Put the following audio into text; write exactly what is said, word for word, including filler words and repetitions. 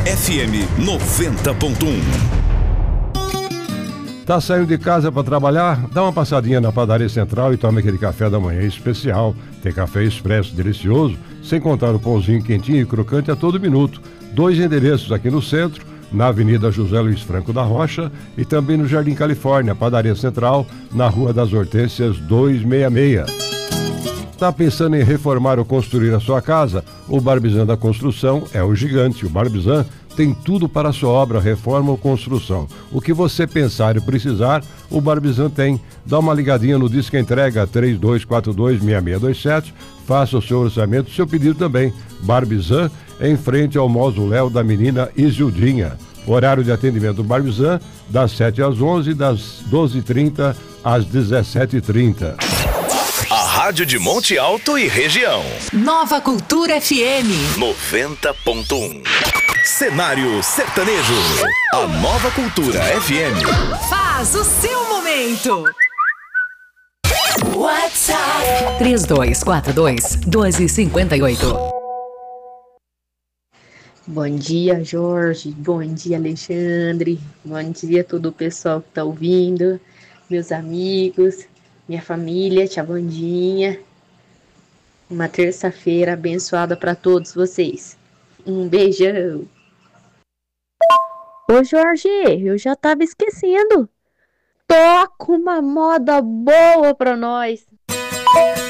F M noventa ponto um. Tá saindo de casa para trabalhar? Dá uma passadinha na Padaria Central e tome aquele café da manhã especial. Tem café expresso delicioso, sem contar o pãozinho quentinho e crocante a todo minuto. Dois endereços aqui no centro, na Avenida José Luiz Franco da Rocha e também no Jardim Califórnia, Padaria Central, na Rua das Hortênsias duzentos e sessenta e seis. Tá pensando em reformar ou construir a sua casa? O Barbizan da Construção é o gigante. O Barbizan tem tudo para a sua obra, reforma ou construção. O que você pensar e precisar, o Barbizan tem. Dá uma ligadinha no Disque Entrega três dois quatro dois, seis seis dois sete. Faça o seu orçamento, seu pedido também. Barbizan, em frente ao mausoléu da menina Isildinha. Horário de atendimento do Barbizan, das sete às onze, das doze e trinta às dezessete e trinta. A Rádio de Monte Alto e região. Nova Cultura F M noventa ponto um. Cenário sertanejo. A Nova Cultura F M faz o seu momento. WhatsApp três dois quatro dois, dois cinco oito. Bom dia, Jorge. Bom dia, Alexandre. Bom dia a todo o pessoal que está ouvindo, meus amigos, minha família, tia Vandinha. Uma terça-feira abençoada para todos vocês. Um beijão. Ô, Jorge, eu já tava esquecendo. Toca uma moda boa para nós.